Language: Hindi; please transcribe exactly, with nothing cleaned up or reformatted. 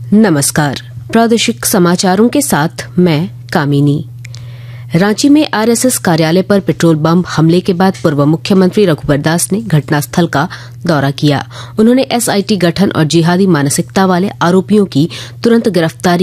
नमस्कार। प्रादेशिक समाचारों के साथ मैं कामिनी। रांची में आरएसएस कार्यालय पर पेट्रोल बम हमले के बाद पूर्व मुख्यमंत्री रघुवर दास ने घटनास्थल का दौरा किया। उन्होंने एसआईटी गठन और जिहादी मानसिकता वाले आरोपियों की तुरंत गिरफ्तारी